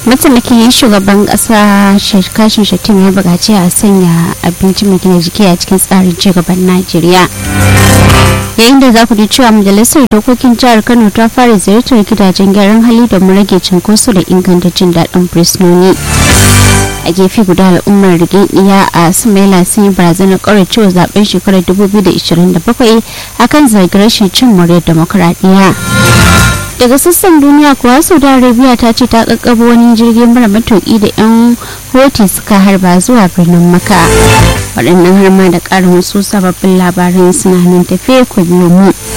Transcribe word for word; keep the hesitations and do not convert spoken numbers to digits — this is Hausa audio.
mataimakin shugaban kasa kashin shatim ya buƙaci a sanya abinci mai gina jiki a cikin tsarin cigaban najeriya. Yayin da za ku ji cewa majalisar dokokin jihar kano ta fara ziyartar gidajen gyaran hali domin rage cinkoso da inganta jin daɗin fursunoni. A gefe guda al'ummar riginiya a sumaila sun yi barazanar ƙauracewa zaben shekarar dubu biyu da ishirin da bakwai akan zargin rashin cin muryar demokuraɗiyya. Daga sassan duniya kuwa saudi arabia ta ce ta kakkabo wani jirgin mara matuƙi da 'yan hoti suka harba zuwa birnin maka. Waɗannan har ma da ƙarin wasu sababbin labaran suna nan tafe ku biyo mu.